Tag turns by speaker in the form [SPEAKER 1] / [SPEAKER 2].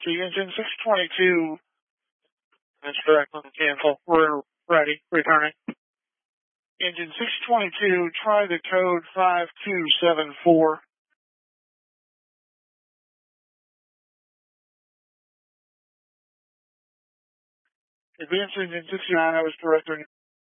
[SPEAKER 1] To engine 622, that's correct on the cancel. We're ready, returning. Engine 622, try the code 5274. Advanced engine 69, I was director